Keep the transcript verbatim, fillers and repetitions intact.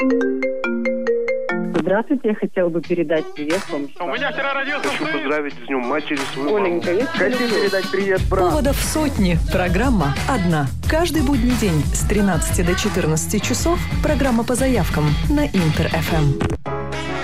Здравствуйте, я хотела бы передать привет вам. У меня вчера родился сын. Хочу поздравить с днем матери свою Оленька, маму. я Хочу передать привет брату. Поводов сотни. Программа одна. Каждый будний день с тринадцати до четырнадцати часов программа по заявкам на Интер эф эм.